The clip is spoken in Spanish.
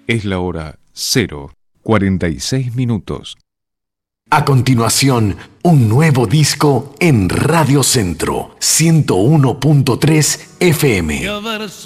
Es la hora 0:46. A continuación, un nuevo disco en Radio Centro 101.3 FM.